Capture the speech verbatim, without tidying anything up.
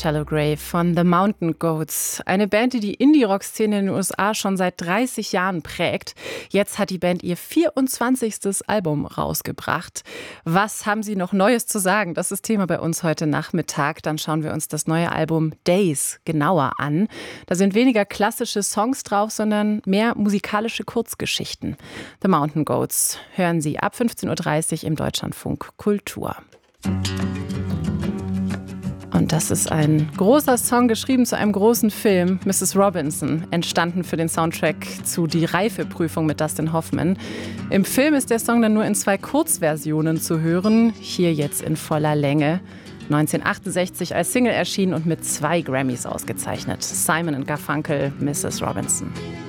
Shallow Grave von The Mountain Goats. Eine Band, die die Indie-Rock-Szene in den U S A schon seit dreißig Jahren prägt. Jetzt hat die Band ihr vierundzwanzigstes Album rausgebracht. Was haben sie noch Neues zu sagen? Das ist Thema bei uns heute Nachmittag. Dann schauen wir uns das neue Album Days genauer an. Da sind weniger klassische Songs drauf, sondern mehr musikalische Kurzgeschichten. The Mountain Goats hören Sie ab fünfzehn Uhr dreißig im Deutschlandfunk Kultur. Und das ist ein großer Song, geschrieben zu einem großen Film, Missus Robinson, entstanden für den Soundtrack zu Die Reifeprüfung mit Dustin Hoffman. Im Film ist der Song dann nur in zwei Kurzversionen zu hören, hier jetzt in voller Länge. neunzehnhundertachtundsechzig als Single erschienen und mit zwei Grammys ausgezeichnet. Simon and Garfunkel, Missus Robinson.